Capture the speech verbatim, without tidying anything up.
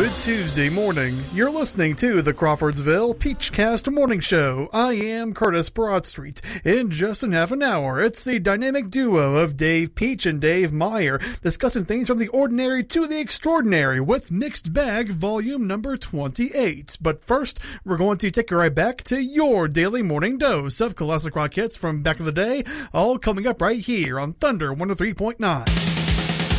Good Tuesday morning. You're listening to the Crawfordsville Peachcast Morning Show. I am Curtis Broadstreet. In just in half an hour, it's the dynamic duo of Dave Peach and Dave Meyer discussing things from the ordinary to the extraordinary with Mixed Bag Volume number twenty-eight. But first, we're going to take you right back to your daily morning dose of classic rock hits from back in the day, all coming up right here on Thunder one oh three point nine.